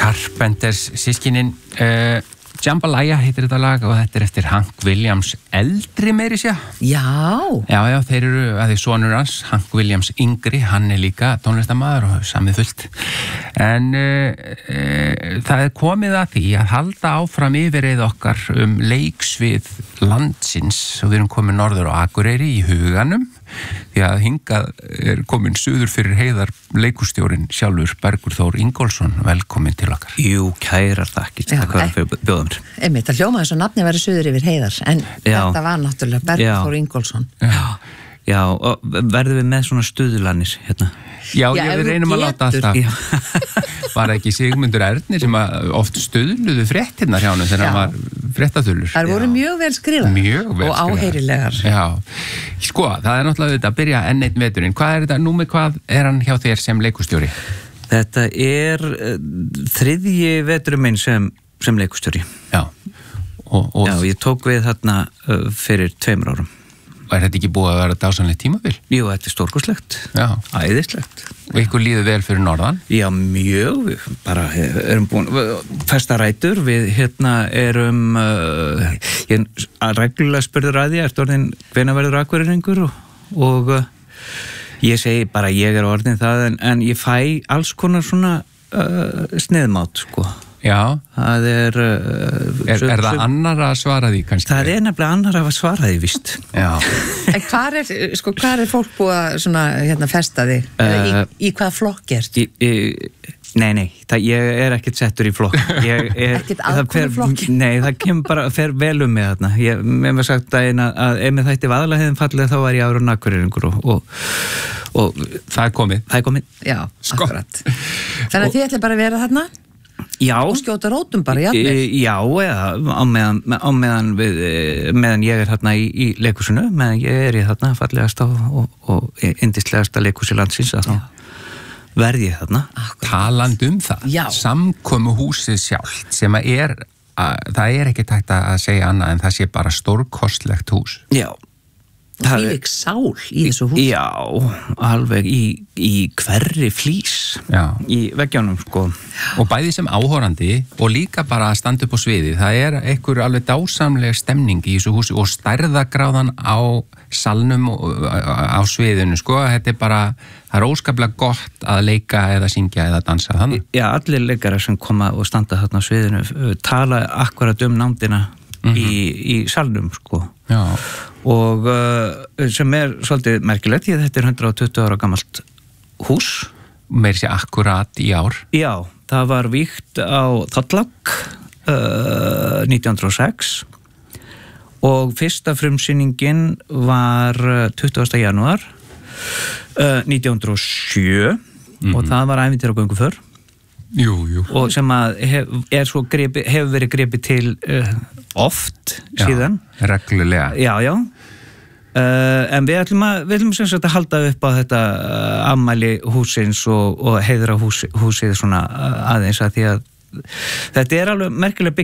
Carpenters systkinin Jambalaya heitir þetta lag og þetta eftir Hank Williams eldri meiri sér. Já, þeir eru að því sonur hans, Hank Williams yngri, hann líka tónlistarmaður og samið fullt. En það komið að því að halda áfram yfirreið okkar leiksvið landsins og við erum komin norður á Akureyri í huganum því að hingað komin suður fyrir heiðar leikustjórinn sjálfur Bergur Þór Ingólfsson, velkomin til okkar. Jú, kærar þakkir fyrir bjóðum mér. Einmitt, að hljóma þess að nafni væri suður yfir heiðar en þetta var náttúrulega Bergur Þór Ingólfsson. Já, og verðum við með svona stuðlanir hérna? Já, við reynum að láta alltaf. Var ekki Sigmundur Ernir sem oft stuðluðu fréttirnar hjá hann þegar hann var fréttaþulur. Það voru mjög vel skrifað. Mjög vel skrifað. Og áheyrilegar. Já. Sko, það er náttúrulega þetta að byrja enn einn veturinn. Hvað er þetta, númer hvað er hann hjá þér sem leikustjóri? Þetta er þriðji veturinn minn sem leikustjóri. Já. Já, ég tók við þarna fyrir 2 árum. Er þetta ekki búið að vera dásamlegt tímabil? Jú, þetta er stórkostlegt. Já. Æðislegt. Og ykkur líður vel fyrir norðan? Já, mjög. Við bara erum búin festa rætur. Við erum ég reglulega spurður að því, ertu orðin hvenær verður Akureyringur og ég segi bara ég er orðin það en ég fæ alls konar svona sniðmát, sko. Já. Það er það annar að svara því kannski? Það er nefnilega annar að svara því, víst. Já. En hvar er fólk búið að svona, festa þig? Í hvaða flokk ertu? Nei, ég er ekkert settur í flokk. Ekkert aðkomu flokki? Nei, það kemur bara, fer vel mig þarna. Mér var sagt að ef mér þætti Vaðlaheiðin fallið þá var ég ára Akureyringur og það er komið. Það er komið. Já, akkurat. Þannig að þið ætli bara að vera þarna? Já. Og skjóta rótum bara, jafnvel? Já, á meðan ég er þarna í leikhúsinu, meðan ég er í þarna fallegasta og yndislegasta leikhúsi landsins að þá verð ég þarna. Talandi það, samkomuhúsið sjálft sem það er ekki tækt að segja annað en það sé bara stórkostlegt hús. Já. Það er sál í þessu hús. Já, alveg í hverri flís. Já. Í veggjónum, sko. Og bæði sem áhorandi og líka bara að standa upp á sviði. Það er einhver alveg dásamleg stemning í þessu húsi og stærðagráðan á salnum á sviðinu, sko. Þetta er bara, það er óskaplega gott að leika eða syngja eða dansa þannig. Já, allir leikarar sem koma og standa þarna á sviðinu tala akkurat nándina í salnum, sko. Já. Og sem er svolítið merkilegt, því að þetta er 120 ára gamalt hús. Meir sé akkurat í ár. Já, það var vígt á Þorlák 1906 og fyrsta frumsýningin var 20. janúar 1907 og það var ævintýri á gönguför. Jú. Og sem að hefur verið gripið til oft síðan. Reglulega. Já. En við ætlum sem sagt að halda upp á þetta afmæli húsins og heiðra húsið svona aðeins að því að þetta er alveg merkileg